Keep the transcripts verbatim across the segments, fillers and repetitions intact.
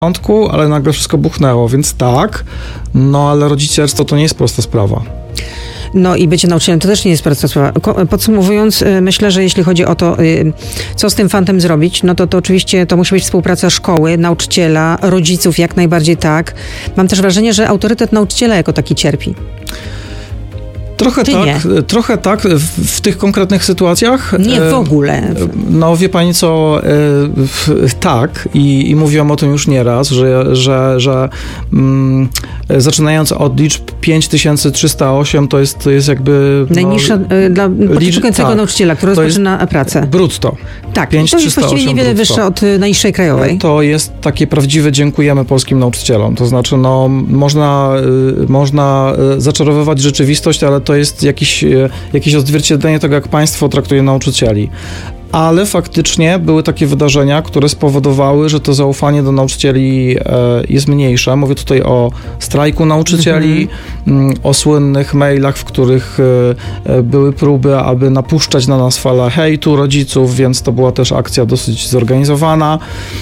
początku, ale nagle wszystko buchnęło, więc tak, no ale rodzicielstwo to nie jest prosta sprawa. No i bycie nauczycielem to też nie jest prosta sprawa. Podsumowując, myślę, że jeśli chodzi o to, co z tym fantem zrobić, no to, to oczywiście to musi być współpraca szkoły, nauczyciela, rodziców, jak najbardziej tak. Mam też wrażenie, że autorytet nauczyciela jako taki cierpi. Trochę Czy tak, nie? trochę tak w, w tych konkretnych sytuacjach. Nie w ogóle. No wie pani co, tak i, i mówiłam o tym już nieraz, że, że, że mm, zaczynając od liczb pięć tysięcy trzysta osiem to jest, to jest jakby... Najniższa no, dla początkującego tak, nauczyciela, który rozpoczyna pracę. Brutto. Tak, to jest właściwie niewiele wyższe od najniższej krajowej. To jest takie prawdziwe dziękujemy polskim nauczycielom. To znaczy, no, można, można zaczarowywać rzeczywistość, ale to jest jakiś, jakieś odzwierciedlenie tego, jak państwo traktuje nauczycieli. Ale faktycznie były takie wydarzenia, które spowodowały, że to zaufanie do nauczycieli e, jest mniejsze. Mówię tutaj o strajku nauczycieli, mm-hmm. o słynnych mailach, w których e, były próby, aby napuszczać na nas falę hejtu rodziców, więc to była też akcja dosyć zorganizowana.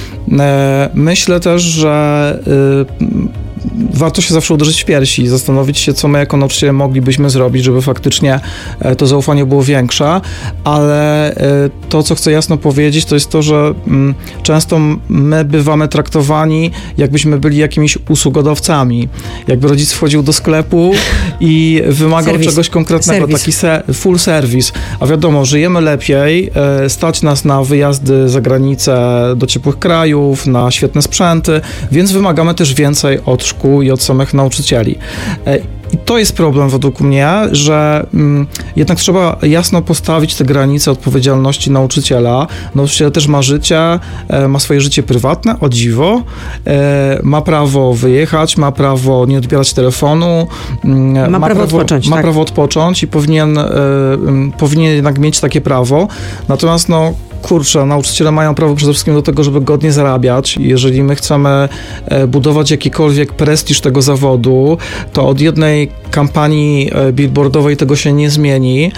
E, myślę też, że e, warto się zawsze uderzyć w piersi i zastanowić się, co my jako nauczyciele moglibyśmy zrobić, żeby faktycznie to zaufanie było większe, ale to, co chcę jasno powiedzieć, to jest to, że często my bywamy traktowani, jakbyśmy byli jakimiś usługodawcami. Jakby rodzic wchodził do sklepu i wymagał Serwis. czegoś konkretnego, Serwis. taki se, full service. A wiadomo, żyjemy lepiej, stać nas na wyjazdy za granicę do ciepłych krajów, na świetne sprzęty, więc wymagamy też więcej od szkół i od samych nauczycieli. I to jest problem według mnie, że mm, jednak trzeba jasno postawić te granice odpowiedzialności nauczyciela. Nauczyciel też ma życie, e, ma swoje życie prywatne, o dziwo, e, ma prawo wyjechać, ma prawo nie odbierać telefonu, ma, ma prawo, prawo odpocząć. Ma tak. prawo odpocząć i powinien, e, powinien jednak mieć takie prawo. Natomiast no kurczę, nauczyciele mają prawo przede wszystkim do tego, żeby godnie zarabiać. Jeżeli my chcemy budować jakikolwiek prestiż tego zawodu, to od jednej kampanii billboardowej tego się nie zmieni,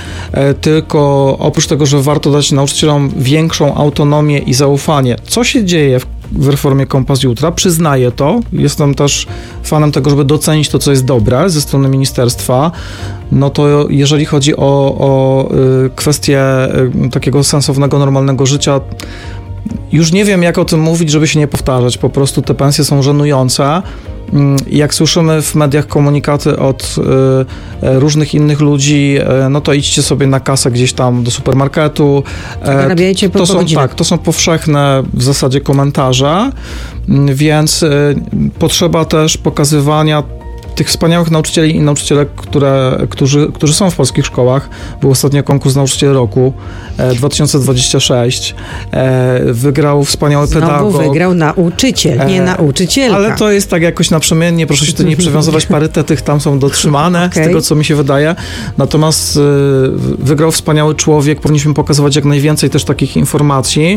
tylko oprócz tego, że warto dać nauczycielom większą autonomię i zaufanie. Co się dzieje w w reformie Kompas Jutra, przyznaję to. Jestem też fanem tego, żeby docenić to, co jest dobre ze strony ministerstwa. No to jeżeli chodzi o, o kwestię takiego sensownego, normalnego życia, już nie wiem, jak o tym mówić, żeby się nie powtarzać. Po prostu te pensje są żenujące. Jak słyszymy w mediach komunikaty od y, różnych innych ludzi, y, no to idźcie sobie na kasę gdzieś tam do supermarketu. Zarabiajcie po, to są, po tak, to są powszechne w zasadzie komentarze, więc y, potrzeba też pokazywania tych wspaniałych nauczycieli i nauczycielek, które, którzy, którzy są w polskich szkołach. Był ostatnio konkurs Nauczyciel Roku e, dwa tysiące dwudziesty szósty. E, wygrał wspaniały Znowu pedagog. wygrał nauczyciel, nie nauczycielka. Ale to jest tak jakoś naprzemiennie, proszę się tu nie przywiązywać, parytety tam są dotrzymane, okay. Z tego, co mi się wydaje. Natomiast y, wygrał wspaniały człowiek, powinniśmy pokazywać jak najwięcej też takich informacji.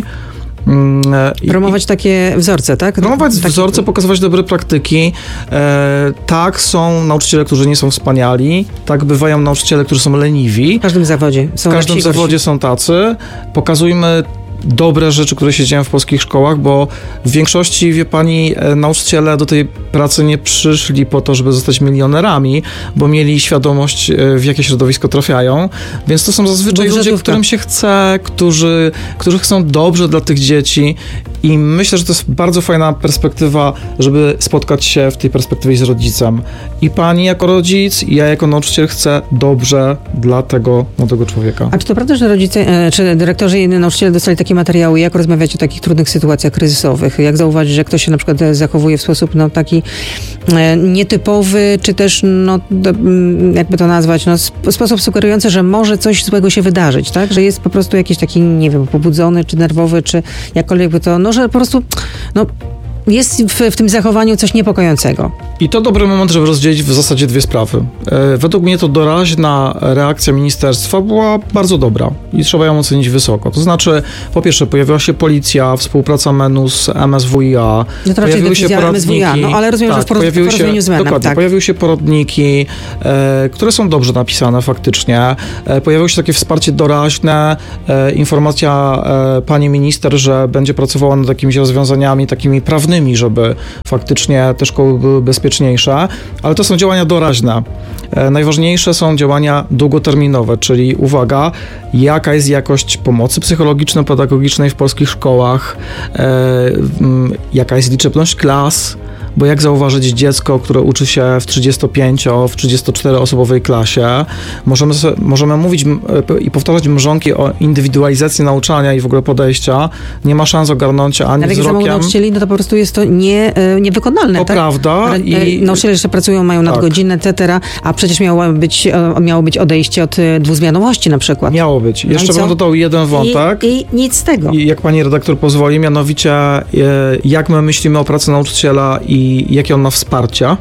I, promować takie wzorce, tak? Promować Taki... wzorce, pokazywać dobre praktyki. E, tak, są nauczyciele, którzy nie są wspaniali. Tak, bywają nauczyciele, którzy są leniwi. W każdym zawodzie są W każdym zawodzie są tacy. Pokazujmy dobre rzeczy, które się dzieją w polskich szkołach, bo w większości, wie pani, nauczyciele do tej pracy nie przyszli po to, żeby zostać milionerami, bo mieli świadomość, w jakie środowisko trafiają, więc to są zazwyczaj ludzie, którym się chce, którzy, którzy chcą dobrze dla tych dzieci i myślę, że to jest bardzo fajna perspektywa, żeby spotkać się w tej perspektywie z rodzicem. I pani jako rodzic, i ja jako nauczyciel chcę dobrze dla tego młodego człowieka. A czy to prawda, że rodzice, czy dyrektorzy i nauczyciele dostali takie materiały, jak rozmawiać o takich trudnych sytuacjach kryzysowych? Jak zauważyć, że ktoś się na przykład zachowuje w sposób no, taki e, nietypowy, czy też, no, do, jakby to nazwać, no, sp- sposób sugerujący, że może coś złego się wydarzyć, tak? Że jest po prostu jakiś taki, nie wiem, pobudzony, czy nerwowy, czy jakkolwiek by to, no, że po prostu, no, jest w, w tym zachowaniu coś niepokojącego. I to dobry moment, żeby rozdzielić w zasadzie dwie sprawy. Według mnie to doraźna reakcja ministerstwa była bardzo dobra i trzeba ją ocenić wysoko. To znaczy, po pierwsze, pojawiła się policja, współpraca menu z M S W I A, no to pojawiły się poradniki. M S W I A, no ale rozumiem, tak, że w porozumieniu z menem. Dokładnie, tak. pojawiły się poradniki, e, które są dobrze napisane faktycznie. E, pojawiło się takie wsparcie doraźne, e, informacja e, pani minister, że będzie pracowała nad jakimiś rozwiązaniami takimi prawnymi, żeby faktycznie te szkoły były bezpieczniejsze, ale to są działania doraźne. E, najważniejsze są działania długoterminowe, czyli uwaga, jaka jest jakość pomocy psychologiczno-pedagogicznej w polskich szkołach, e, m, jaka jest liczebność klas, bo jak zauważyć dziecko, które uczy się w trzydziestopięcio, w trzydziestoczteroosobowej klasie, możemy, sobie, możemy mówić i powtarzać mrzonki o indywidualizacji nauczania i w ogóle podejścia, nie ma szans ogarnąć ani ale wzrokiem. Ale jak nauczycieli, no to po prostu jest to nie, niewykonalne. To tak? prawda. I nauczyciele jeszcze pracują, mają nadgodziny, tak. et cetera, a przecież miało być, miało być odejście od dwuzmianowości na przykład. Miało być. Jeszcze bym dodał jeden wątek. I, I nic z tego. I jak pani redaktor pozwoli, mianowicie jak my myślimy o pracy nauczyciela i i jakie on ma wsparcia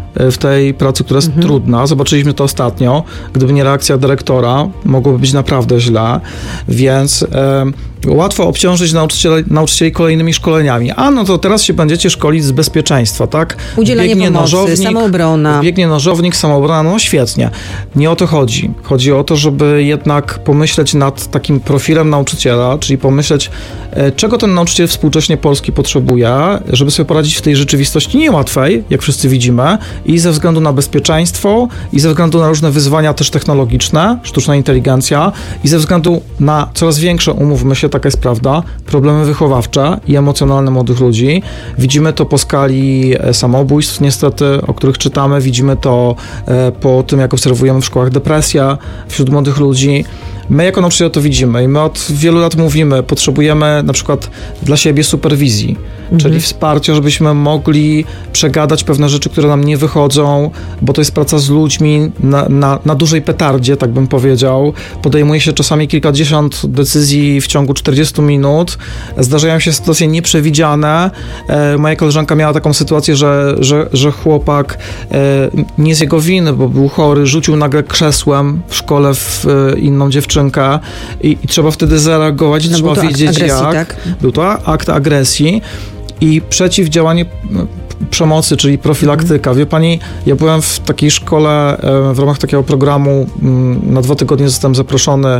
w tej pracy, która jest mhm. trudna. Zobaczyliśmy to ostatnio. Gdyby nie reakcja dyrektora, mogłoby być naprawdę źle, więc e, łatwo obciążyć nauczycieli, nauczycieli kolejnymi szkoleniami. A no to teraz się będziecie szkolić z bezpieczeństwa, tak? Udzielanie biegnie pomocy, nożownik, samoobrona. Biegnie nożownik, samoobrona, no świetnie. Nie o to chodzi. Chodzi o to, żeby jednak pomyśleć nad takim profilem nauczyciela, czyli pomyśleć, e, czego ten nauczyciel współcześnie polski potrzebuje, żeby sobie poradzić w tej rzeczywistości niełatwej, jak wszyscy widzimy, i ze względu na bezpieczeństwo, i ze względu na różne wyzwania też technologiczne, sztuczna inteligencja, i ze względu na coraz większe, umówmy się, taka jest prawda, problemy wychowawcze i emocjonalne młodych ludzi. Widzimy to po skali samobójstw niestety, o których czytamy, widzimy to po tym, jak obserwujemy w szkołach depresję wśród młodych ludzi. My jako nauczyciele to widzimy i my od wielu lat mówimy, potrzebujemy na przykład dla siebie superwizji, mhm. czyli wsparcia, żebyśmy mogli przegadać pewne rzeczy, które nam nie wychodzą, bo to jest praca z ludźmi na, na, na dużej petardzie, tak bym powiedział. Podejmuje się czasami kilkadziesiąt decyzji w ciągu czterdziestu minut. Zdarzają się sytuacje nieprzewidziane. E, moja koleżanka miała taką sytuację, że, że, że chłopak e, nie z jego winy, bo był chory, rzucił nagle krzesłem w szkole w e, inną dziewczynę i, i trzeba wtedy zareagować, no, trzeba wiedzieć agresji, jak. Tak? Był to akt agresji i przeciwdziałanie przemocy, czyli profilaktyka. Wie pani, ja byłem w takiej szkole w ramach takiego programu, na dwa tygodnie zostałem zaproszony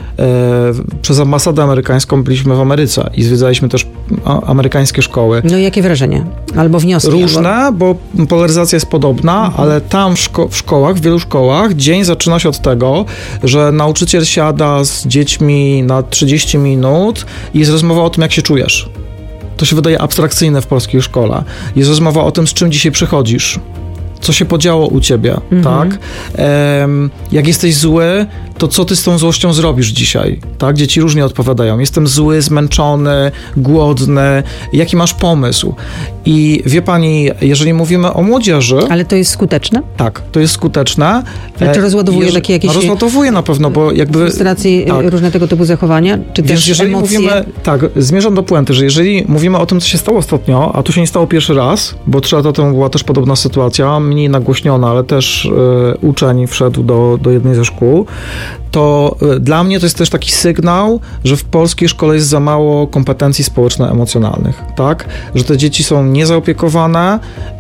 przez ambasadę amerykańską, byliśmy w Ameryce i zwiedzaliśmy też amerykańskie szkoły. No i jakie wrażenie? Albo wnioski? Różne, albo... bo polaryzacja jest podobna, mhm. ale tam w, szko- w szkołach, w wielu szkołach dzień zaczyna się od tego, że nauczyciel siada z dziećmi na trzydzieści minut i jest rozmowa o tym, jak się czujesz. To się wydaje abstrakcyjne w polskiej szkole. Jest rozmowa o tym, z czym dzisiaj przychodzisz. Co się podziało u ciebie, mhm. tak? Ehm, jak jesteś zły, to co ty z tą złością zrobisz dzisiaj, tak? Dzieci różnie odpowiadają. Jestem zły, zmęczony, głodny. Jaki masz pomysł? I wie pani, jeżeli mówimy o młodzieży... Ale to jest skuteczne? Tak, to jest skuteczne. Znaczy rozładowuje takie jakieś... No, rozładowuje na pewno, bo jakby... Frustracji, tak. różne tego typu zachowania, czy Więc też jeżeli emocje? Mówimy, tak, zmierzam do puenty, że jeżeli mówimy o tym, co się stało ostatnio, a tu się nie stało pierwszy raz, bo trzy lata temu była też podobna sytuacja, mniej nagłośniona, ale też y, uczeń wszedł do, do jednej ze szkół, to y, dla mnie to jest też taki sygnał, że w polskiej szkole jest za mało kompetencji społeczno-emocjonalnych, tak? Że te dzieci są niezaopiekowane,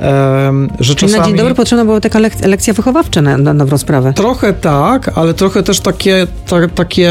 y, że Czyli czasami... na dzień dobry potrzebna była taka lek- lekcja wychowawcza na, na dobrą sprawę. Trochę tak, ale trochę też takie, ta, takie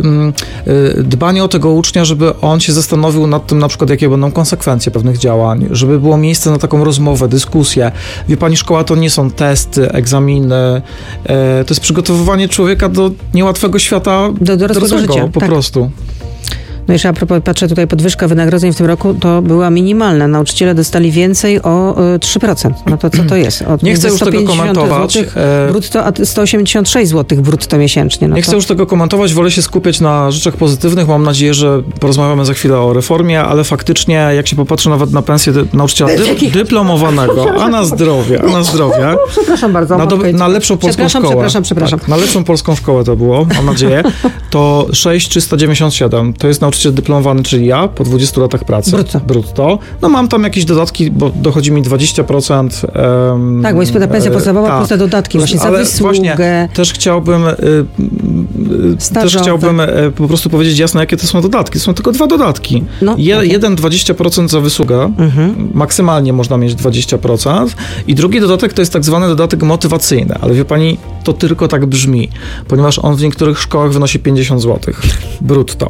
y, dbanie o tego ucznia, żeby on się zastanowił nad tym, na przykład jakie będą konsekwencje pewnych działań, żeby było miejsce na taką rozmowę, dyskusję. Wie pani, szkoła to nie są testy, egzaminy, y, to jest przygotowywanie człowieka do niełatwego świata do dorosłego życia. Po tak. prostu. No jeszcze a propos, patrzę tutaj, podwyżka wynagrodzeń w tym roku to była minimalna. Nauczyciele dostali więcej o y, trzy procent. No to co to jest? Od nie chcę już tego komentować. Złotych brutto, a sto osiemdziesiąt sześć złotych brutto miesięcznie. No nie to... chcę już tego komentować, wolę się skupiać na rzeczach pozytywnych. Mam nadzieję, że porozmawiamy za chwilę o reformie, ale faktycznie jak się popatrzy nawet na pensję dy- nauczyciela dy- dyplomowanego, a na zdrowie, a na zdrowie. Przepraszam bardzo. Na, do, na lepszą polską przepraszam, szkołę. Przepraszam, przepraszam. Tak, na lepszą polską szkołę to było, mam nadzieję. To to sześć tysięcy trzysta dziewięćdziesiąt siedem. To jest nauczyciel dyplomowany, czyli ja, po dwudziestu latach pracy. Brutto. Brutto. No mam tam jakieś dodatki, bo dochodzi mi dwadzieścia procent. Um, tak, bo jest ta pensja podstawowa ta. plus te dodatki właśnie za Ale wysługę. Właśnie, też chciałbym y, y, też chciałbym y, po prostu powiedzieć jasno, jakie to są dodatki. To są tylko dwa dodatki. No, Je, okay. Jeden dwadzieścia procent za wysługę. Mhm. Maksymalnie można mieć dwadzieścia procent. I drugi dodatek to jest tak zwany dodatek motywacyjny. Ale wie pani, to tylko tak brzmi, ponieważ on w niektórych szkołach wynosi pięćdziesiąt złotych brutto.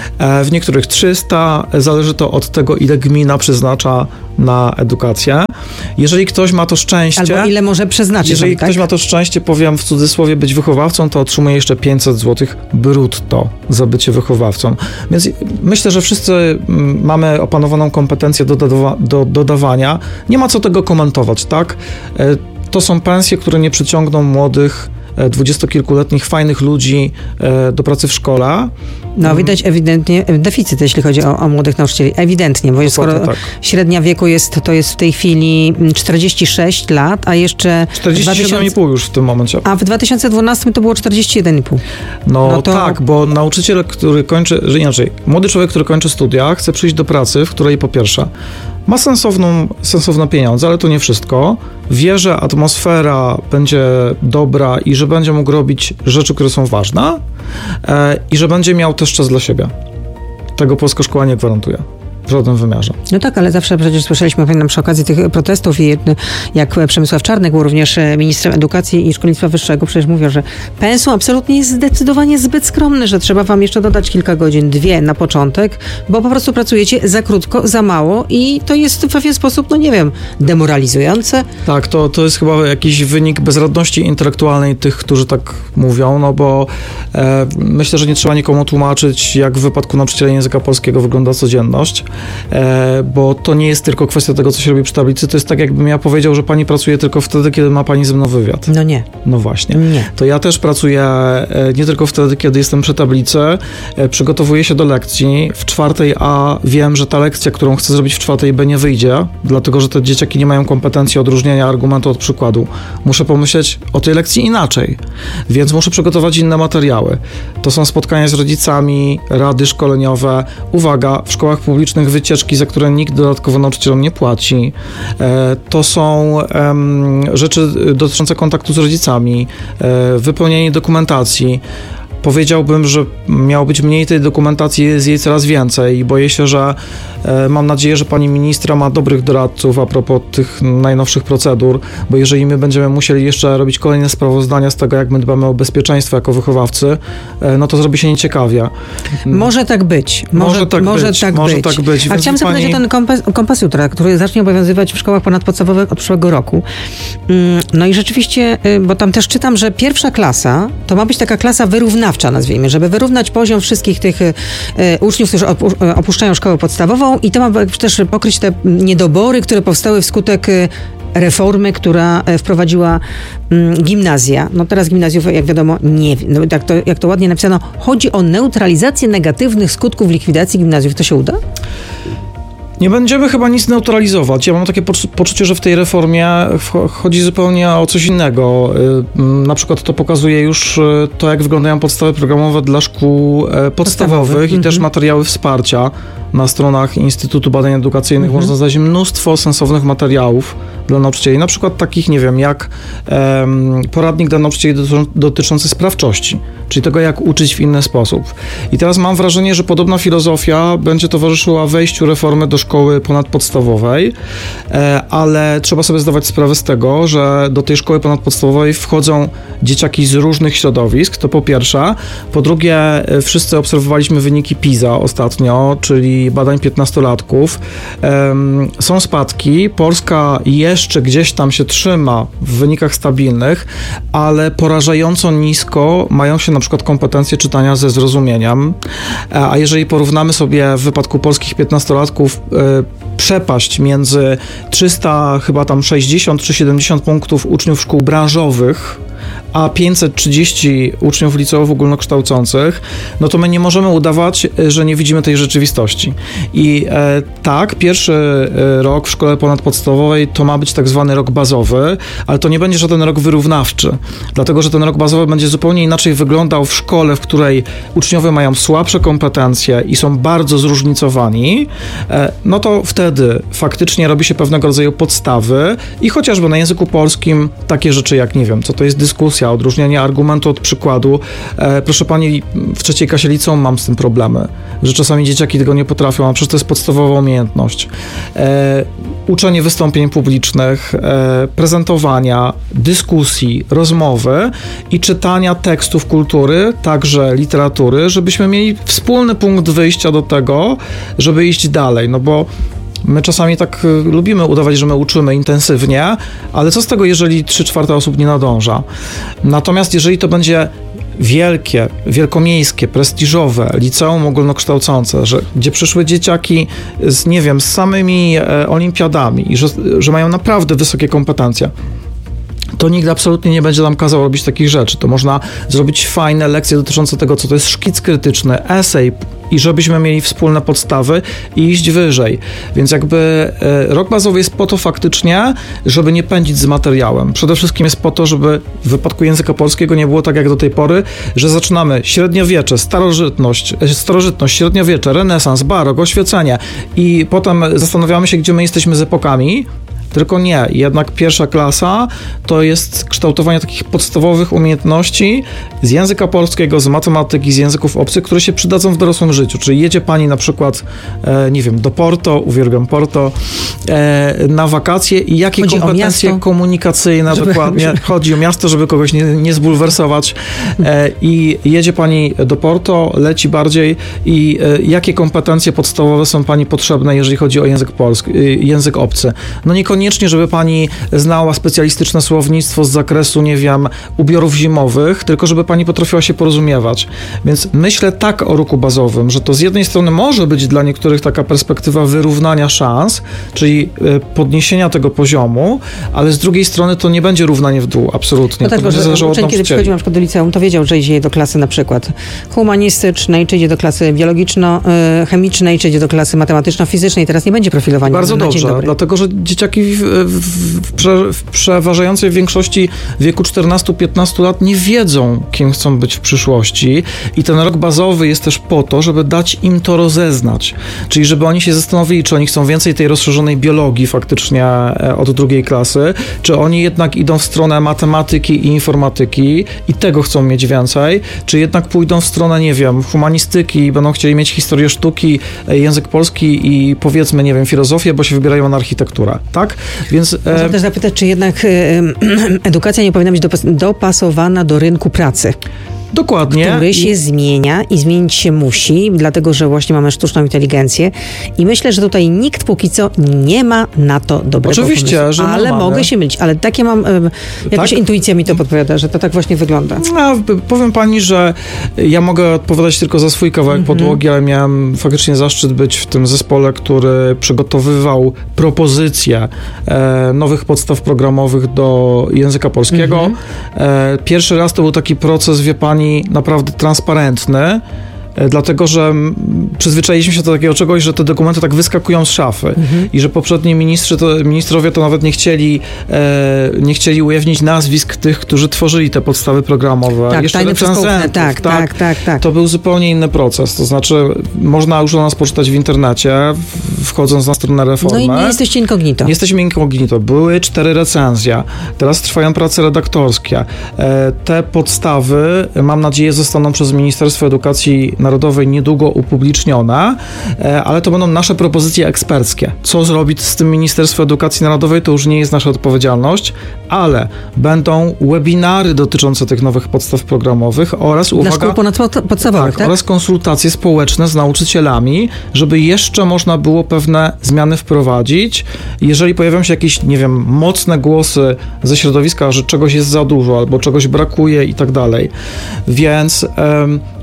W niektórych trzysta, zależy to od tego, ile gmina przeznacza na edukację. Jeżeli ktoś ma to szczęście... Albo ile może przeznaczyć. Jeżeli tak? ktoś ma to szczęście, powiem w cudzysłowie, być wychowawcą, to otrzymuje jeszcze pięćset złotych brutto za bycie wychowawcą. Więc myślę, że wszyscy mamy opanowaną kompetencję do, dodawa- do dodawania. Nie ma co tego komentować, tak? To są pensje, które nie przyciągną młodych, dwudziestokilkuletnich, fajnych ludzi do pracy w szkole. No widać ewidentnie deficyt, jeśli chodzi o, o młodych nauczycieli. Ewidentnie, bo jest, skoro tak. średnia wieku jest, to jest w tej chwili czterdzieści sześć lat, a jeszcze... czterdzieści siedem i pół już w tym momencie. A w dwa tysiące dwunastym to było czterdzieści jeden i pół. No, no to... tak, bo nauczyciel, który kończy, że inaczej, młody człowiek, który kończy studia, chce przyjść do pracy, w której po pierwsze ma sensowną, sensowne pieniądze, ale to nie wszystko. Wie, że atmosfera będzie dobra i że będzie mógł robić rzeczy, które są ważne e, i że będzie miał też czas dla siebie. Tego polska szkoła nie gwarantuje. W żadnym wymiarze. No tak, ale zawsze przecież słyszeliśmy przy okazji tych protestów i jak Przemysław Czarnek był również ministrem edukacji i szkolnictwa wyższego, przecież mówił, że pensum absolutnie jest zdecydowanie zbyt skromny, że trzeba wam jeszcze dodać kilka godzin, dwie na początek, bo po prostu pracujecie za krótko, za mało i to jest w pewien sposób, no nie wiem, demoralizujące. Tak, to, to jest chyba jakiś wynik bezradności intelektualnej tych, którzy tak mówią, no bo e, myślę, że nie trzeba nikomu tłumaczyć, jak w wypadku nauczyciela języka polskiego wygląda codzienność. E, bo to nie jest tylko kwestia tego, co się robi przy tablicy, to jest tak, jakbym ja powiedział, że pani pracuje tylko wtedy, kiedy ma pani ze mną wywiad. No nie. No właśnie. Nie. To ja też pracuję e, nie tylko wtedy, kiedy jestem przy tablicy, e, przygotowuję się do lekcji. W czwartej A wiem, że ta lekcja, którą chcę zrobić w czwartej B nie wyjdzie, dlatego, że te dzieciaki nie mają kompetencji odróżnienia argumentu od przykładu. Muszę pomyśleć o tej lekcji inaczej, więc muszę przygotować inne materiały. To są spotkania z rodzicami, rady szkoleniowe. Uwaga, w szkołach publicznych wycieczki, za które nikt dodatkowo nauczycielom nie płaci. E, to są em, rzeczy dotyczące kontaktu z rodzicami, e, wypełnienie dokumentacji. Powiedziałbym, że miało być mniej tej dokumentacji, jest jej coraz więcej i boję się, że e, mam nadzieję, że pani ministra ma dobrych doradców a propos tych najnowszych procedur, bo jeżeli my będziemy musieli jeszcze robić kolejne sprawozdania z tego, jak my dbamy o bezpieczeństwo jako wychowawcy, e, no to zrobi się nieciekawie. Może tak być. Może, może tak może być. Tak może być. tak być. A chciałam zapytać pani... o ten kompas, kompas jutra, który zacznie obowiązywać w szkołach ponadpodstawowych od przyszłego roku. No i rzeczywiście, bo tam też czytam, że pierwsza klasa to ma być taka klasa wyrównawcza, nazwijmy, żeby wyrównać poziom wszystkich tych e, uczniów, którzy opu- opuszczają szkołę podstawową i to ma też pokryć te niedobory, które powstały wskutek e, reformy, która e, wprowadziła m, gimnazja. No teraz gimnazjów, jak wiadomo, nie no, jak, to, jak to ładnie napisano, chodzi o neutralizację negatywnych skutków likwidacji gimnazjów. To się uda? Nie będziemy chyba nic neutralizować. Ja mam takie poczucie, że w tej reformie chodzi zupełnie o coś innego. Na przykład to pokazuje już to, jak wyglądają podstawy programowe dla szkół podstawowych, podstawowych. i mm-hmm. też materiały wsparcia. Na stronach Instytutu Badań Edukacyjnych mm-hmm. można znaleźć mnóstwo sensownych materiałów dla nauczycieli. Na przykład takich, nie wiem, jak um, poradnik dla nauczycieli dotyczący sprawczości, czyli tego, jak uczyć w inny sposób. I teraz mam wrażenie, że podobna filozofia będzie towarzyszyła wejściu reformy do szkoły ponadpodstawowej, ale trzeba sobie zdawać sprawę z tego, że do tej szkoły ponadpodstawowej wchodzą dzieciaki z różnych środowisk, to po pierwsze. Po drugie, wszyscy obserwowaliśmy wyniki PISA ostatnio, czyli badań piętnastolatków. Są spadki, Polska jeszcze gdzieś tam się trzyma w wynikach stabilnych, ale porażająco nisko mają się na przykład kompetencje czytania ze zrozumieniem, a jeżeli porównamy sobie w wypadku polskich piętnastolatków przepaść między trzysta chyba tam sześćdziesiąt czy siedemdziesiąt punktów uczniów szkół branżowych, a pięćset trzydzieści uczniów liceów ogólnokształcących, no to my nie możemy udawać, że nie widzimy tej rzeczywistości. I e, tak, pierwszy e, rok w szkole ponadpodstawowej to ma być tak zwany rok bazowy, ale to nie będzie żaden rok wyrównawczy, dlatego że ten rok bazowy będzie zupełnie inaczej wyglądał w szkole, w której uczniowie mają słabsze kompetencje i są bardzo zróżnicowani, e, no to wtedy faktycznie robi się pewnego rodzaju podstawy i chociażby na języku polskim takie rzeczy jak, nie wiem, co to jest dyskusja, odróżnianie argumentu od przykładu. E, proszę pani, w trzeciej klasie liceum mam z tym problemy, że czasami dzieciaki tego nie potrafią, a przecież to jest podstawowa umiejętność. E, uczenie wystąpień publicznych, e, prezentowania, dyskusji, rozmowy i czytania tekstów kultury, także literatury, żebyśmy mieli wspólny punkt wyjścia do tego, żeby iść dalej, no bo my czasami tak y, lubimy udawać, że my uczymy intensywnie, ale co z tego, jeżeli trzy czwarte osób nie nadąża? Natomiast jeżeli to będzie wielkie, wielkomiejskie, prestiżowe liceum ogólnokształcące, że, gdzie przyszły dzieciaki z, nie wiem, z samymi e, olimpiadami i że, że mają naprawdę wysokie kompetencje, to nikt absolutnie nie będzie nam kazał robić takich rzeczy. To można zrobić fajne lekcje dotyczące tego, co to jest szkic krytyczny, esej i żebyśmy mieli wspólne podstawy i iść wyżej. Więc jakby e, rok bazowy jest po to faktycznie, żeby nie pędzić z materiałem. Przede wszystkim jest po to, żeby w wypadku języka polskiego nie było tak jak do tej pory, że zaczynamy średniowiecze, starożytność, starożytność, średniowiecze, renesans, barok, oświecenie i potem zastanawiamy się, gdzie my jesteśmy z epokami. Tylko nie, jednak pierwsza klasa to jest kształtowanie takich podstawowych umiejętności z języka polskiego, z matematyki, z języków obcych, które się przydadzą w dorosłym życiu. Czyli jedzie pani na przykład, e, nie wiem, do Porto, uwielbiam Porto, e, na wakacje i jakie Chodzi kompetencje komunikacyjne żeby... dokładnie, chodzi o miasto, żeby kogoś nie, nie zbulwersować e, i jedzie pani do Porto, leci bardziej i e, jakie kompetencje podstawowe są pani potrzebne, jeżeli chodzi o język polski, język obcy. No niekoniecznie Niekoniecznie, żeby pani znała specjalistyczne słownictwo z zakresu, nie wiem, ubiorów zimowych, tylko żeby pani potrafiła się porozumiewać. Więc myślę tak o roku bazowym, że to z jednej strony może być dla niektórych taka perspektywa wyrównania szans, czyli podniesienia tego poziomu, ale z drugiej strony to nie będzie równanie w dół, absolutnie. No tak, to bo uczeń, kiedy przychodził na przykład do liceum, to wiedział, że idzie do klasy na przykład humanistycznej, czy idzie do klasy biologiczno-chemicznej, czy idzie do klasy matematyczno-fizycznej. Teraz nie będzie profilowania. Bardzo na dobrze, dlatego że dzieciaki W, w, w, prze, w przeważającej większości w wieku czternastu piętnastu lat nie wiedzą, kim chcą być w przyszłości i ten rok bazowy jest też po to, żeby dać im to rozeznać. Czyli żeby oni się zastanowili, czy oni chcą więcej tej rozszerzonej biologii faktycznie od drugiej klasy, czy oni jednak idą w stronę matematyki i informatyki i tego chcą mieć więcej, czy jednak pójdą w stronę, nie wiem, humanistyki i będą chcieli mieć historię sztuki, język polski i powiedzmy, nie wiem, filozofię, bo się wybierają na architekturę, tak? Więc, Można e... też zapytać, czy jednak e, edukacja nie powinna być dopas- dopasowana do rynku pracy. Dokładnie. Który się I... zmienia i zmienić się musi, dlatego że właśnie mamy sztuczną inteligencję i myślę, że tutaj nikt póki co nie ma na to dobrego Oczywiście, pomysłu. że ale mamy. mogę się mylić, ale takie mam, e, jakaś tak? intuicja mi to podpowiada, że to tak właśnie wygląda. No, powiem pani, że ja mogę odpowiadać tylko za swój kawałek mm-hmm. podłogi, ale miałem faktycznie zaszczyt być w tym zespole, który przygotowywał propozycje e, nowych podstaw programowych do języka polskiego. Mm-hmm. E, pierwszy raz to był taki proces, wie pani, naprawdę transparentny, dlatego że przyzwyczailiśmy się do takiego czegoś, że te dokumenty tak wyskakują z szafy mhm. i że poprzedni ministrzy to, ministrowie to nawet nie chcieli e, nie chcieli ujawnić nazwisk tych, którzy tworzyli te podstawy programowe. Tak, jeszcze recenzentów, tak, tak, tak, tak, tak. To był zupełnie inny proces, to znaczy można już o nas poczytać w internecie, wchodząc na stronę Reformy. No i nie jesteście incognito. Nie jesteśmy incognito. Były cztery recenzje, teraz trwają prace redaktorskie. E, te podstawy, mam nadzieję, zostaną przez Ministerstwo Edukacji Narodowej niedługo upublicznione, ale to będą nasze propozycje eksperckie. Co zrobić z tym Ministerstwo Edukacji Narodowej, to już nie jest nasza odpowiedzialność, ale będą webinary dotyczące tych nowych podstaw programowych oraz, uwaga, dla szkół ponadpodstawowych, tak, tak? oraz konsultacje społeczne z nauczycielami, żeby jeszcze można było pewne zmiany wprowadzić. Jeżeli pojawią się jakieś, nie wiem, mocne głosy ze środowiska, że czegoś jest za dużo albo czegoś brakuje i tak dalej. Więc um,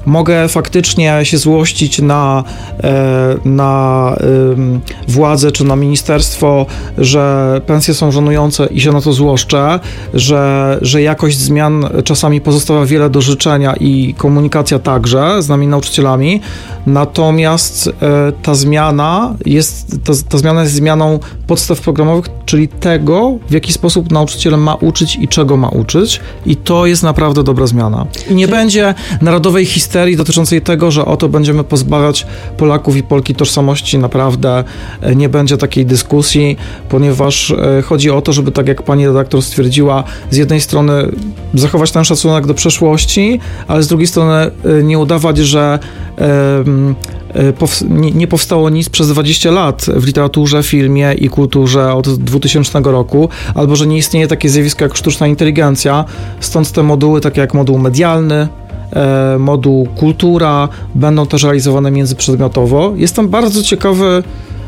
mogę faktycznie się złościć na, na władzę czy na ministerstwo, że pensje są żenujące i się na to złoszczę, że, że jakość zmian czasami pozostawia wiele do życzenia i komunikacja także z nami nauczycielami, natomiast ta zmiana jest, ta, ta zmiana jest zmianą podstaw programowych, czyli tego, w jaki sposób nauczyciel ma uczyć i czego ma uczyć, i to jest naprawdę dobra zmiana. I nie będzie narodowej histerii dotyczącej tego, że oto będziemy pozbawiać Polaków i Polki tożsamości. Naprawdę nie będzie takiej dyskusji, ponieważ chodzi o to, żeby, tak jak pani redaktor stwierdziła, z jednej strony zachować ten szacunek do przeszłości, ale z drugiej strony nie udawać, że nie powstało nic przez dwadzieścia lat w literaturze, filmie i kulturze od dwutysięcznego roku, albo że nie istnieje takie zjawisko jak sztuczna inteligencja, stąd te moduły, takie jak moduł medialny, moduł kultura, będą też realizowane międzyprzedmiotowo. Jestem bardzo ciekawy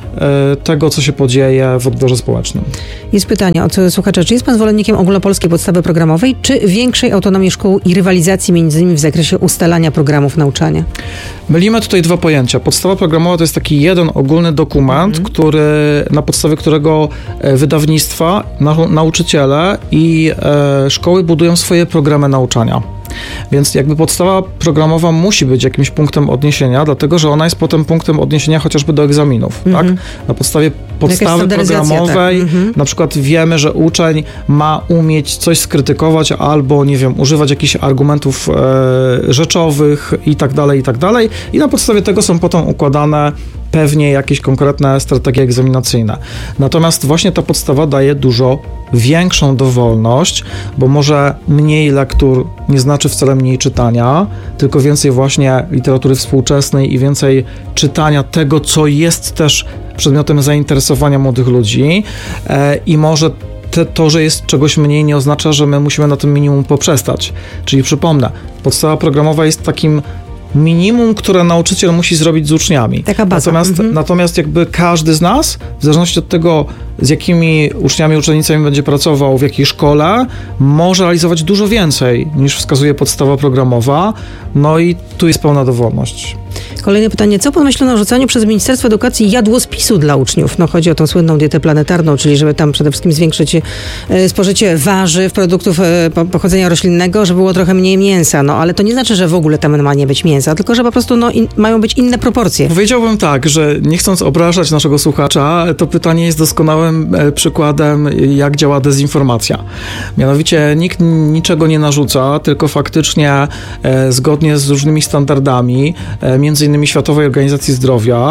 tego, co się podzieje w odbiorze społecznym. Jest pytanie od słuchacza, czy jest pan zwolennikiem ogólnopolskiej podstawy programowej, czy większej autonomii szkół i rywalizacji między nimi w zakresie ustalania programów nauczania? Mylimy tutaj dwa pojęcia. Podstawa programowa to jest taki jeden ogólny dokument, mhm. który, na podstawie którego wydawnictwa, nauczyciele i e, szkoły budują swoje programy nauczania. Więc jakby podstawa programowa musi być jakimś punktem odniesienia, dlatego że ona jest potem punktem odniesienia chociażby do egzaminów. Mm-hmm. Tak? Na podstawie podstawy programowej tak. mm-hmm. na przykład wiemy, że uczeń ma umieć coś skrytykować albo, nie wiem, używać jakichś argumentów e, rzeczowych i tak dalej, i tak dalej. I na podstawie tego są potem układane pewnie jakieś konkretne strategie egzaminacyjne. Natomiast właśnie ta podstawa daje dużo większą dowolność, bo może mniej lektur nie znaczy wcale mniej czytania, tylko więcej właśnie literatury współczesnej i więcej czytania tego, co jest też przedmiotem zainteresowania młodych ludzi e, i może te, to, że jest czegoś mniej, nie oznacza, że my musimy na tym minimum poprzestać. Czyli przypomnę, podstawa programowa jest takim minimum, które nauczyciel musi zrobić z uczniami. Taka baza. Natomiast, mhm. natomiast jakby każdy z nas, w zależności od tego, z jakimi uczniami, uczennicami będzie pracował, w jakiej szkole, może realizować dużo więcej niż wskazuje podstawa programowa. No i tu jest pełna dowolność. Kolejne pytanie. Co pan myśli o narzucaniu przez Ministerstwo Edukacji jadłospisu dla uczniów? No chodzi o tą słynną dietę planetarną, czyli żeby tam przede wszystkim zwiększyć e, spożycie warzyw, produktów e, pochodzenia roślinnego, żeby było trochę mniej mięsa. No ale to nie znaczy, że w ogóle tam ma nie być mięsa, tylko że po prostu no, in, mają być inne proporcje. Powiedziałbym tak, że nie chcąc obrażać naszego słuchacza, to pytanie jest doskonałym e, przykładem, jak działa dezinformacja. Mianowicie nikt niczego nie narzuca, tylko faktycznie e, zgodnie z różnymi standardami, e, między innymi Światowej Organizacji Zdrowia,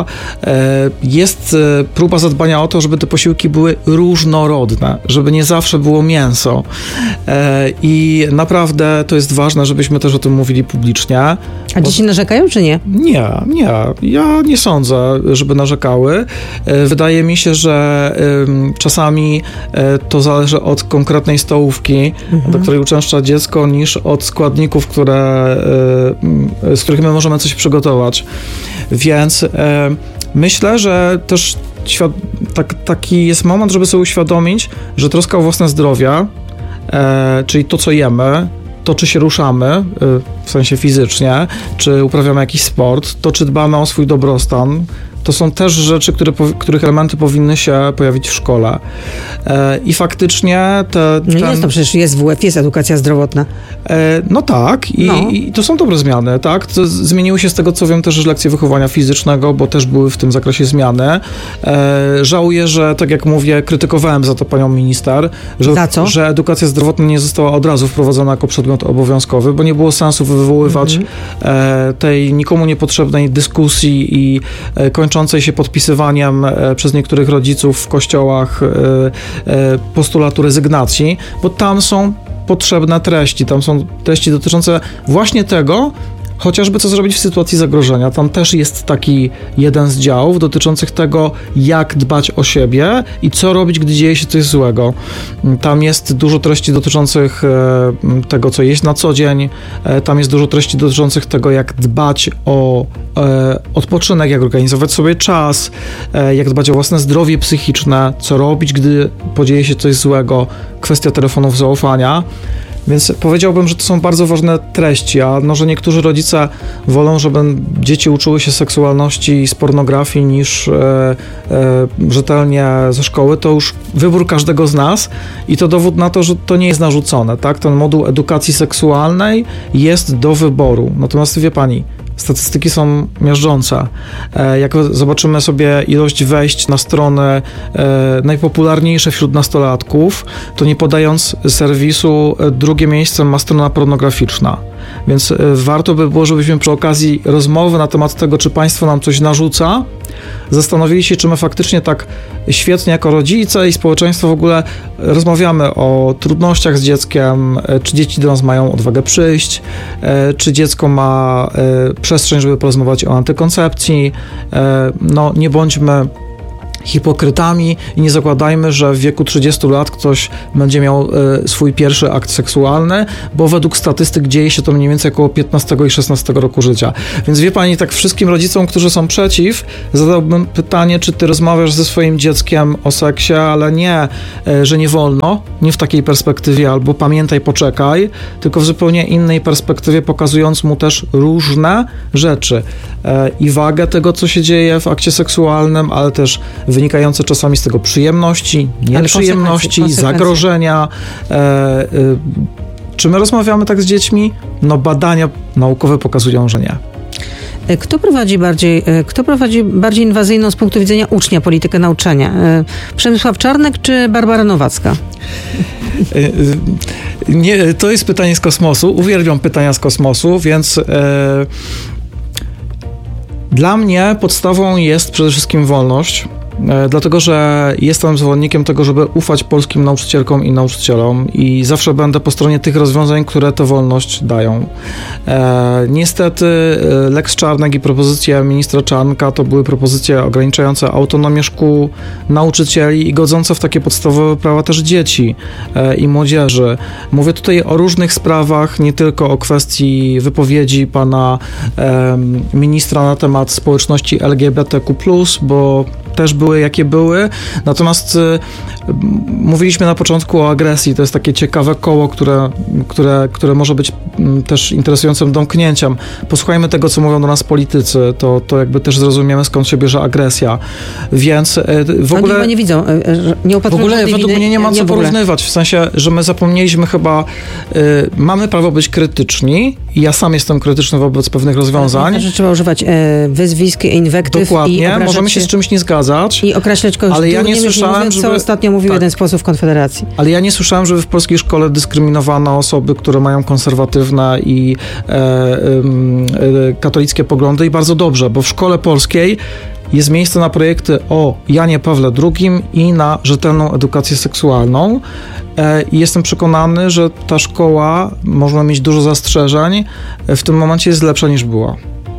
jest próba zadbania o to, żeby te posiłki były różnorodne, żeby nie zawsze było mięso. I naprawdę to jest ważne, żebyśmy też o tym mówili publicznie. A bo... dzieci narzekają, czy nie? Nie, nie. Ja nie sądzę, żeby narzekały. Wydaje mi się, że czasami to zależy od konkretnej stołówki, mhm. do której uczęszcza dziecko, niż od składników, które, z których my możemy coś przygotować. Więc e, myślę, że też świad- tak, taki jest moment, żeby sobie uświadomić, że troska o własne zdrowie, e, czyli to, co jemy, to, czy się ruszamy, e, w sensie fizycznie, czy uprawiamy jakiś sport, to, czy dbamy o swój dobrostan, to są też rzeczy, które, których elementy powinny się pojawić w szkole. E, I faktycznie te... No ten, jest to przecież jest W F, jest edukacja zdrowotna. E, no tak i, no. i to są dobre zmiany, tak? To zmieniły się z tego, co wiem, też lekcje wychowania fizycznego, bo też były w tym zakresie zmiany. E, żałuję, że tak jak mówię, krytykowałem za to panią minister, że, za co? że edukacja zdrowotna nie została od razu wprowadzona jako przedmiot obowiązkowy, bo nie było sensu wywoływać mm-hmm. e, tej nikomu niepotrzebnej dyskusji i e, kończącej się podpisywaniem e, przez niektórych rodziców w kościołach e, e, postulatu rezygnacji, bo tam są potrzebne treści, tam są treści dotyczące właśnie tego, chociażby co zrobić w sytuacji zagrożenia. Tam też jest taki jeden z działów dotyczących tego, jak dbać o siebie i co robić, gdy dzieje się coś złego. Tam jest dużo treści dotyczących e, tego, co jeść na co dzień. E, tam jest dużo treści dotyczących tego, jak dbać o e, odpoczynek, jak organizować sobie czas, e, jak dbać o własne zdrowie psychiczne, co robić, gdy podzieje się coś złego. Kwestia telefonów zaufania. Więc powiedziałbym, że to są bardzo ważne treści, a no, że niektórzy rodzice wolą, żeby dzieci uczyły się seksualności z pornografii niż e, e, rzetelnie ze szkoły, to już wybór każdego z nas i to dowód na to, że to nie jest narzucone, tak? Ten moduł edukacji seksualnej jest do wyboru. Natomiast wie pani, statystyki są miażdżące. Jak zobaczymy sobie ilość wejść na strony najpopularniejsze wśród nastolatków, to nie podając serwisu, drugie miejsce ma strona pornograficzna. Więc warto by było, żebyśmy przy okazji rozmowy na temat tego, czy państwo nam coś narzuca, zastanowili się, czy my faktycznie tak świetnie jako rodzice i społeczeństwo w ogóle rozmawiamy o trudnościach z dzieckiem, czy dzieci do nas mają odwagę przyjść, czy dziecko ma przestrzeń, żeby porozmawiać o antykoncepcji. No, nie bądźmy hipokrytami i nie zakładajmy, że w wieku trzydziestu lat ktoś będzie miał e, swój pierwszy akt seksualny, bo według statystyk dzieje się to mniej więcej około piętnastego i szesnastego roku życia. Więc wie pani, tak wszystkim rodzicom, którzy są przeciw, zadałbym pytanie, czy ty rozmawiasz ze swoim dzieckiem o seksie, ale nie, e, że nie wolno, nie w takiej perspektywie, albo pamiętaj, poczekaj, tylko w zupełnie innej perspektywie, pokazując mu też różne rzeczy e, i wagę tego, co się dzieje w akcie seksualnym, ale też wynikające czasami z tego przyjemności, nieprzyjemności, konsekwencje, zagrożenia. E, e, czy my rozmawiamy tak z dziećmi? No badania naukowe pokazują, że nie. Kto prowadzi bardziej, kto prowadzi bardziej inwazyjną z punktu widzenia ucznia politykę nauczania? Przemysław Czarnek czy Barbara Nowacka? Nie, to jest pytanie z kosmosu. Uwielbiam pytania z kosmosu, więc... E, dla mnie podstawą jest przede wszystkim wolność, e, dlatego że jestem zwolennikiem tego, żeby ufać polskim nauczycielkom i nauczycielom i zawsze będę po stronie tych rozwiązań, które tę wolność dają. E, niestety e, Lex Czarnek i propozycje ministra Czarnka to były propozycje ograniczające autonomię szkół, nauczycieli i godzące w takie podstawowe prawa też dzieci e, i młodzieży. Mówię tutaj o różnych sprawach, nie tylko o kwestii wypowiedzi pana e, ministra na temat społeczności L G B T Q plus, bo też były jakie były, natomiast y, mówiliśmy na początku o agresji, to jest takie ciekawe koło, które, które, które może być m, też interesującym domknięciem. Posłuchajmy tego, co mówią do nas politycy, to, to jakby też zrozumiemy, skąd się bierze agresja, więc y, w ogóle... Oni nie widzą, nie w ogóle według mnie nie ma co porównywać, w sensie, że my zapomnieliśmy chyba, y, mamy prawo być krytyczni i ja sam jestem krytyczny wobec pewnych rozwiązań. To, że trzeba używać e, wyzwisk, inwektyw. Dokładnie, możemy się z czymś nie zgadzać. I określać kogoś, ale ja nie słyszałem, mówiąc, żeby... co ostatnio mówił tak. jeden z posłów Konfederacji. Ale ja nie słyszałem, żeby w polskiej szkole dyskryminowano osoby, które mają konserwatywne i e, e, katolickie poglądy i bardzo dobrze, bo w szkole polskiej jest miejsce na projekty o Janie Pawle drugim i na rzetelną edukację seksualną. E, I jestem przekonany, że ta szkoła, można mieć dużo zastrzeżeń, w tym momencie jest lepsza niż była.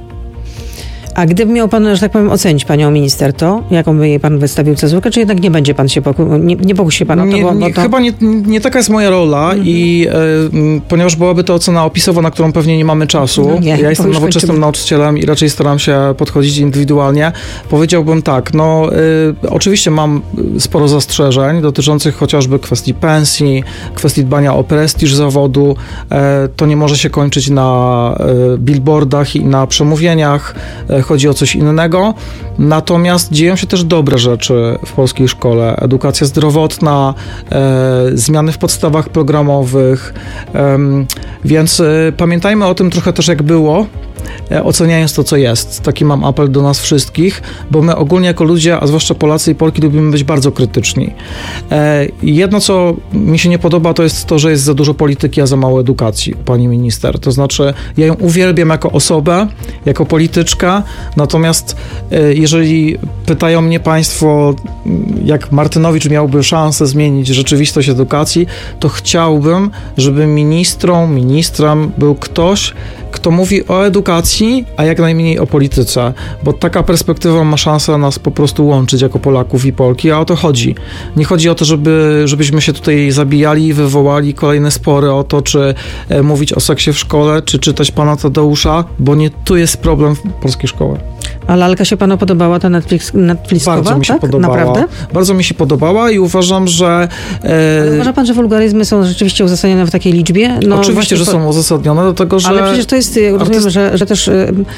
A gdyby miał pan, że tak powiem, ocenić panią minister, to jaką by jej pan wystawił cezurkę, czy jednak nie będzie pan się poku... nie, nie pokusi się pan o to? Nie, bo, nie, bo to... Chyba nie, nie taka jest moja rola mm-hmm. i e, ponieważ byłaby to ocena opisowa, na którą pewnie nie mamy czasu, no nie, ja jestem nowoczesnym kończymy. nauczycielem i raczej staram się podchodzić indywidualnie, powiedziałbym tak, no e, oczywiście mam sporo zastrzeżeń dotyczących chociażby kwestii pensji, kwestii dbania o prestiż zawodu, e, to nie może się kończyć na e, billboardach i na przemówieniach, e, chodzi o coś innego, natomiast dzieją się też dobre rzeczy w polskiej szkole. Edukacja zdrowotna, e, zmiany w podstawach programowych, e, więc e, pamiętajmy o tym trochę też jak było, e, oceniając to, co jest. Taki mam apel do nas wszystkich, bo my ogólnie jako ludzie, a zwłaszcza Polacy i Polki, lubimy być bardzo krytyczni. E, jedno, co mi się nie podoba, to jest to, że jest za dużo polityki, a za mało edukacji u pani minister. To znaczy, ja ją uwielbiam jako osobę, jako polityczka, natomiast e, jeżeli pytają mnie państwo, jak Martynowicz miałby szansę zmienić rzeczywistość edukacji, to chciałbym, żeby ministrą, ministrem był ktoś, kto mówi o edukacji, a jak najmniej o polityce, bo taka perspektywa ma szansę nas po prostu łączyć jako Polaków i Polki, a o to chodzi. Nie chodzi o to, żeby, żebyśmy się tutaj zabijali i wywołali kolejne spory o to, czy e, mówić o seksie w szkole, czy czytać pana Tadeusza, bo nie tu jest problem polskiej szkoły. A lalka się panu podobała, ta Netflix, Netflixowa? Bardzo mi się tak? podobała. Naprawdę? Bardzo mi się podobała i uważam, że... E... Ale uważa pan, że wulgaryzmy są rzeczywiście uzasadnione w takiej liczbie? No, oczywiście, że po... są uzasadnione, dlatego że... Ale przecież to jest, rozumiem, artyst... że, że też...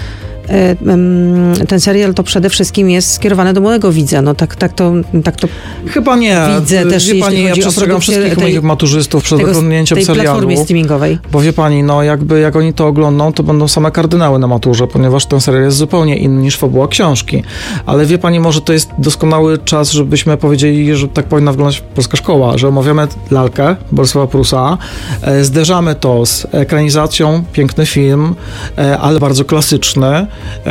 ten serial to przede wszystkim jest skierowany do młodego widza. No tak, tak, to, tak to chyba nie. Widzę też, wie pani, ja przestrzegam wszystkich tej, moich maturzystów przed tego, oglądnięciem tej serialu. platformie streamingowej. Bo wie pani, no jakby jak oni to oglądną, to będą same kardynały na maturze, ponieważ ten serial jest zupełnie inny niż fabuła książki. Ale wie pani, może to jest doskonały czas, żebyśmy powiedzieli, że tak powinna wyglądać polska szkoła, że omawiamy lalkę Bolesława Prusa, e, zderzamy to z ekranizacją, piękny film, e, ale bardzo klasyczny,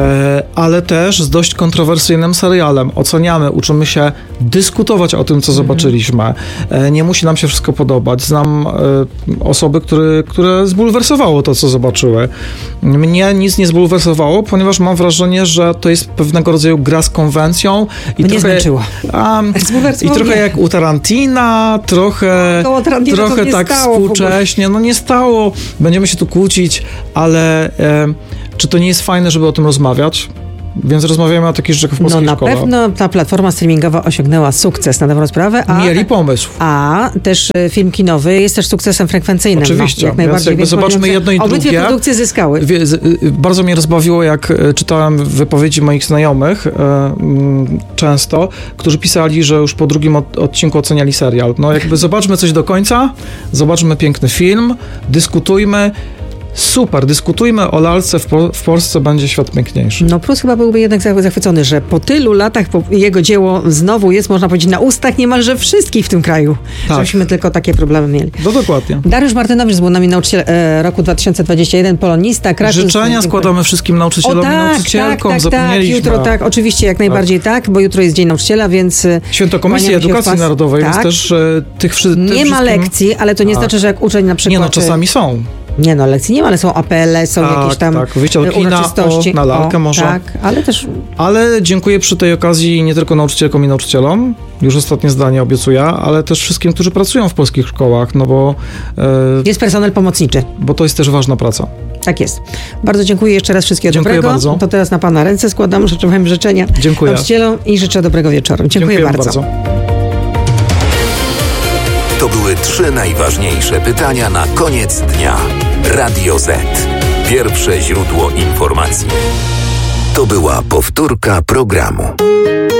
ale też z dość kontrowersyjnym serialem. Oceniamy, uczymy się dyskutować o tym, co zobaczyliśmy. Nie musi nam się wszystko podobać. Znam osoby, które, które zbulwersowało to, co zobaczyły. Mnie nic nie zbulwersowało, ponieważ mam wrażenie, że to jest pewnego rodzaju gra z konwencją. I Mnie trochę, zmęczyło. A, I trochę jak u Tarantina, trochę, no, Tarantina trochę tak współcześnie. No nie stało. Będziemy się tu kłócić, ale... E, czy to nie jest fajne, żeby o tym rozmawiać? Więc rozmawiamy o takich rzeczach w polskiej No na szkole. pewno ta platforma streamingowa osiągnęła sukces na dobrą sprawę. A, Mieli pomysł. A też film kinowy jest też sukcesem frekwencyjnym. Oczywiście. No, jak najbardziej. Więc jakby zobaczmy jedno i drugie. Obydwie produkcje zyskały. Wie, z, bardzo mnie rozbawiło, jak czytałem wypowiedzi moich znajomych e, m, często, którzy pisali, że już po drugim od, odcinku oceniali serial. No jakby zobaczmy coś do końca, zobaczmy piękny film, dyskutujmy. Super, dyskutujmy o lalce, w, po, w Polsce będzie świat piękniejszy. No Prus chyba byłby jednak zachwycony, że po tylu latach po jego dzieło znowu jest, można powiedzieć, na ustach niemalże wszystkich w tym kraju. Tak. Żebyśmy tylko takie problemy mieli. No dokładnie. Dariusz Martynowicz był nami nauczyciel e, roku dwa tysiące dwudziestego pierwszego, polonista. Kraków. Życzenia składamy wszystkim nauczycielom o, tak, i nauczycielkom. Tak, tak, tak, jutro tak, oczywiście, jak najbardziej tak, tak bo jutro jest Dzień Nauczyciela, więc... Święto Komisji Edukacji Narodowej, tak. Więc też e, tych wszystkich... Nie ma wszystkim... lekcji, ale to nie tak. znaczy, że jak uczeń na przykład... Nie no, czasami są. Nie no, lekcji nie ma, ale są apele, są tak, jakieś tam tak. uroczystości. O, na lalkę o, może. Tak, ale też... Ale dziękuję przy tej okazji nie tylko nauczycielkom i nauczycielom, już ostatnie zdanie obiecuję, ale też wszystkim, którzy pracują w polskich szkołach, no bo... E, jest personel pomocniczy. Bo to jest też ważna praca. Tak jest. Bardzo dziękuję jeszcze raz, wszystkiego dziękuję dobrego. Bardzo. To teraz na pana ręce składam, życzę wam życzenia dziękuję. nauczycielom i życzę dobrego wieczoru. Dziękuję, dziękuję bardzo. bardzo. To były trzy najważniejsze pytania na koniec dnia. Radio Z. Pierwsze źródło informacji. To była powtórka programu.